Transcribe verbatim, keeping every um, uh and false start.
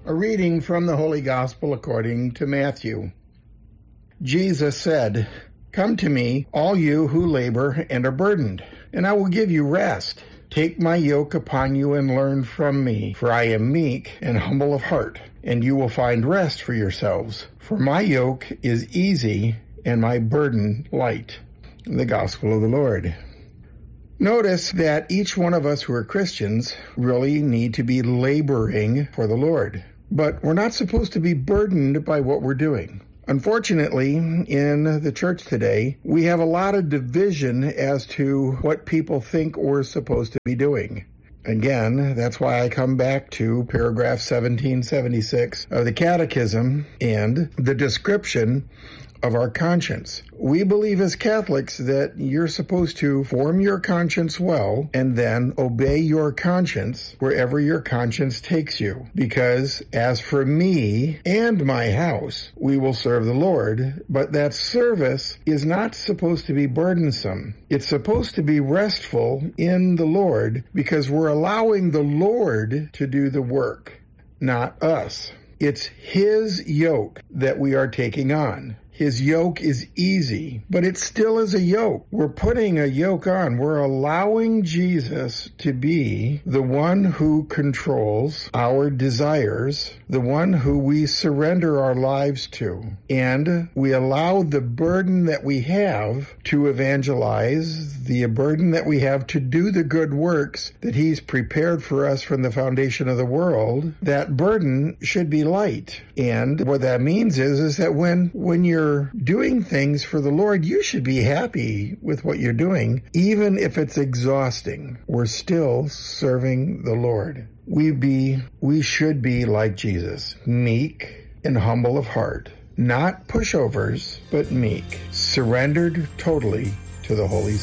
A reading from the Holy Gospel according to Matthew. Jesus said, "Come to me, all you who labor and are burdened, and I will give you rest. Take my yoke upon you and learn from me, for I am meek and humble of heart, and you will find rest for yourselves. For my yoke is easy and my burden light." The Gospel of the Lord. Notice that each one of us who are Christians really need to be laboring for the Lord. But we're not supposed to be burdened by what we're doing. Unfortunately, in the church today, we have a lot of division as to what people think we're supposed to be doing. Again, that's why I come back to paragraph seventeen seventy-six of the Catechism and the description of our conscience. We believe as Catholics that you're supposed to form your conscience well and then obey your conscience wherever your conscience takes you. Because as for me and my house, we will serve the Lord, but that service is not supposed to be burdensome. It's supposed to be restful in the Lord because we're allowing the Lord to do the work, not us. It's His yoke that we are taking on. His yoke is easy, but it still is a yoke. We're putting a yoke on. We're allowing Jesus to be the one who controls our desires, the one who we surrender our lives to. And we allow the burden that we have to evangelize, the burden that we have to do the good works that He's prepared for us from the foundation of the world. That burden should be light. And what that means is, is that when, when you're doing things for the Lord, you should be happy with what you're doing, even if it's exhausting. We're still serving the Lord. We be, we should be like Jesus, meek and humble of heart, not pushovers, but meek, surrendered totally to the Holy